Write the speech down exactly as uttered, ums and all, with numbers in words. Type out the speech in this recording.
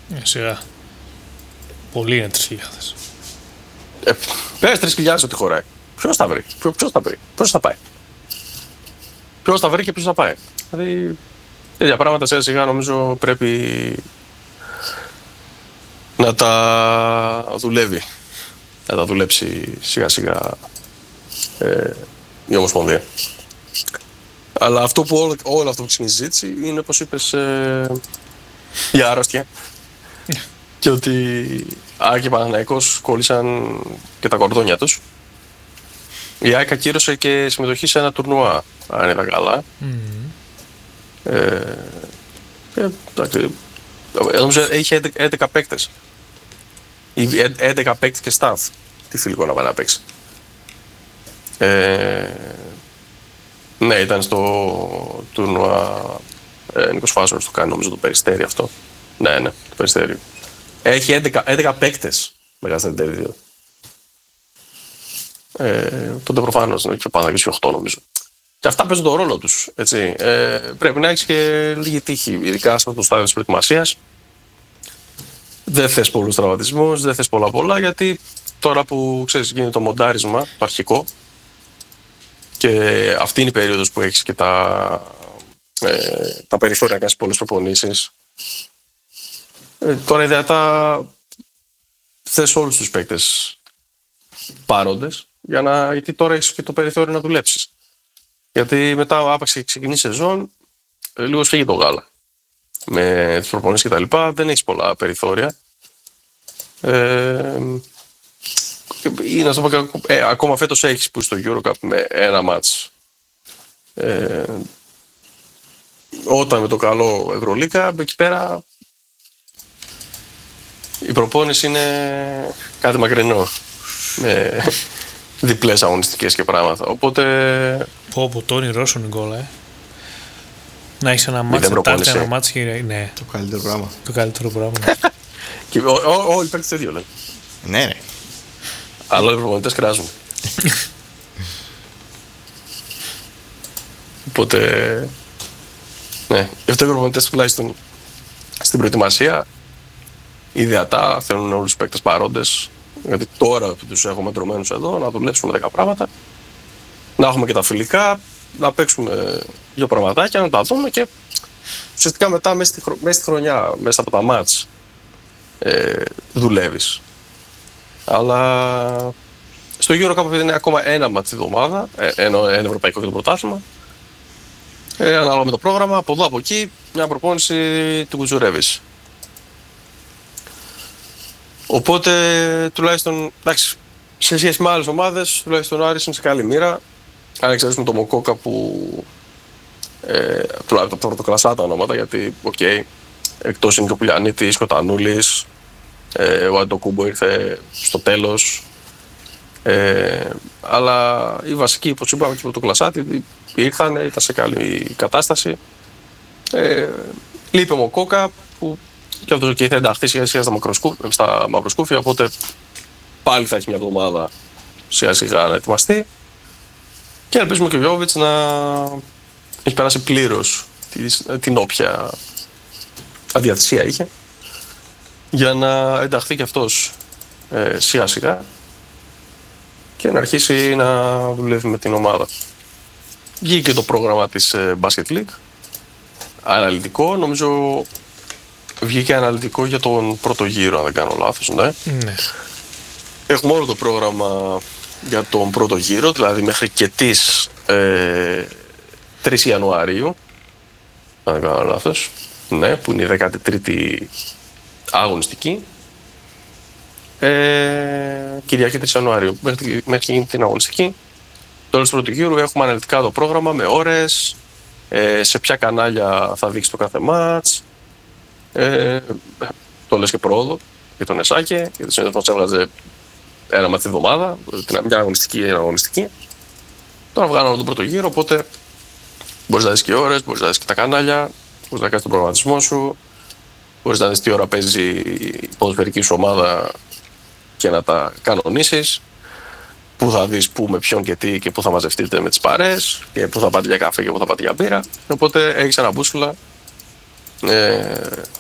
Ε, σιγά. Πολύ είναι τρεις χιλιάδες. Ε, πες τρεις χιλιάδες ότι χωράει. Ποιος θα βρει, ποιος θα βρει, ποιος θα πάει. Ποιος θα βρει και ποιος θα πάει. Δηλαδή, τέτοια πράγματα σιγά σιγά νομίζω πρέπει να τα δουλεύει. Να τα δουλέψει σιγά σιγά ε, η Ομοσπονδία. Αλλά αυτό που όλο, όλο αυτό που ξεκινήσει η συζήτηση είναι, όπως είπες, ε, η άρρωστια. Και ότι ΑΕΚ και Παναθηναϊκός κόλλησαν και τα κορδόνια τους. Η ΑΕΚ ακύρωσε και συμμετοχή σε ένα τουρνουά, αν είδα καλά. Mm-hmm. Ε, ε, εντάξει, νομίζω είχε έντεκα παίκτες. έντεκα παίκτες και staff. Τι φιλικό να πάει να παίξει. Ε, ναι, ήταν στο τουρνουά ε, Νίκος Φάσορος το κάνει, νομίζω το Περιστέρι αυτό. Ναι, ναι, το Περιστέρι. Έχει έντεκα, έντεκα παίκτες μεγάλα στα δύο. Ε, τότε προφανώς είναι και πάνω και οκτώ νομίζω. Και αυτά παίζουν τον ρόλο τους. Έτσι. Ε, πρέπει να έχεις και λίγη τύχη, ειδικά σε αυτό το στάδιο της προετοιμασίας. Δεν θες πολλούς τραυματισμούς, δεν θες πολλά πολλά, γιατί τώρα που ξέρεις γίνεται το μοντάρισμα, το αρχικό, και αυτή είναι η περίοδος που έχεις και τα, ε, τα περιθώρια να κάνεις πολλές προπονήσεις. Ε, τώρα ιδεατά θες όλους τους παίκτες παρόντες, για να, γιατί τώρα έχεις και το περιθώριο να δουλέψεις. Γιατί μετά άπαξ και ξεκινήσει η σεζόν, ε, λίγο σφίγγει το γάλα. Με τις προπονήσεις και τα λοιπά, δεν έχεις πολλά περιθώρια. Ε, ή να σου πω, ε, ακόμα φέτος έχεις που στο EuroCup με ένα μάτς. Ε, όταν με το καλό Ευρωλίκα, εκεί πέρα η προπόνηση είναι κάτι μακρινό. Με διπλές αγωνιστικές και πράγματα. Οπότε... Πω πω, το όνειρό σου Νικόλα, ε. Να έχεις ένα μάτς, τετάρτη ένα μάτς και... Ναι. Το καλύτερο πράγμα. Το καλύτερο πράγμα. Και όλοι οι παίκτες το ίδιο λένε. Ναι, ναι. Αλλά όλοι οι προπονητές κράζουν. Οπότε... Ναι, γι' αυτό οι προπονητές τουλάχιστον στην προετοιμασία ιδεατά θέλουν όλους τους παίκτες παρόντες. Γιατί τώρα που τους έχουμε τρωμένους εδώ να δουλέψουμε δέκα πράγματα, να έχουμε και τα φιλικά, να παίξουμε δύο πραγματάκια, να τα δούμε και ουσιαστικά μετά μέσα στη, χρο... μέσα στη χρονιά, μέσα από τα μάτς ε, δουλεύεις. Αλλά στο EuroCup επειδή είναι ακόμα ένα μάτς τη εβδομάδα, ε, ένα, ένα ευρωπαϊκό και το πρωτάθλημα, ε, ανάλογα με το πρόγραμμα, από εδώ από εκεί μια προπόνηση την κουτσουρεύεις. Οπότε τουλάχιστον, εντάξει, σε σχέση με άλλες ομάδες, τουλάχιστον ο Άρης είναι σε καλή μοίρα. Αν εξαιρέσουμε το Μοκόκα που ε, τουλάχιστον από τα πρωτοκλασσά τα ονόματα, γιατί οκ, okay, εκτός είναι και ο Πουλιανίτης, ο Τανούλης, ε, ο Αντοκούμπο ήρθε στο τέλος. Ε, αλλά οι βασικοί, όπως είπαμε, και οι πρωτοκλασσάτοι ήρθαν, ήταν σε καλή κατάσταση. Ε, λείπει ο Μοκόκα που και αυτό και θα ενταχθεί σιγά σιγά στα μαυροσκούφια, οπότε πάλι θα έχει μια εβδομάδα σιγά σιγά να ετοιμαστεί και ελπίζουμε και ο Γιώβιτς να έχει περάσει πλήρως την όποια αδιαθυσία είχε για να ενταχθεί και αυτός ε, σιγά σιγά και να αρχίσει να δουλεύει με την ομάδα. Βγήκε το πρόγραμμα της ε, Basket League, αναλυτικό, νομίζω. Βγήκε αναλυτικό για τον πρώτο γύρο, αν δεν κάνω λάθος, ναι. Ναι. Έχουμε όλο το πρόγραμμα για τον πρώτο γύρο, δηλαδή μέχρι και τις ε, τρεις Ιανουαρίου, αν δεν κάνω λάθος, ναι, που είναι η δέκατη τρίτη αγωνιστική. Ε, Κυριακή τρεις Ιανουαρίου, μέχρι, μέχρι την αγωνιστική. Τέλος του πρώτου γύρου έχουμε αναλυτικά το πρόγραμμα με ώρες, ε, σε ποια κανάλια θα δείξει το κάθε μάτς. Ε, το λες και πρόοδο για τον Εσάκε, γιατί συνήθως μας έβγαζε ένα μάτι τη εβδομάδα, μια αγωνιστική, ένα αγωνιστική. Τώρα βγάλαμε τον πρώτο γύρο, οπότε μπορείς να δεις και ώρες, μπορείς να δεις και τα κανάλια, μπορείς να κάνεις τον προγραμματισμό σου, μπορείς να δεις τι ώρα παίζει η ποδοσφαιρική σου ομάδα και να τα κανονίσεις, πού θα δεις πού, με ποιον και τι και πού θα μαζευτείτε με τις παρέες και πού θα πάτε για καφέ και πού θα πάτε για μπύρα. Οπότε έχεις ένα μπούσουλα. Ε,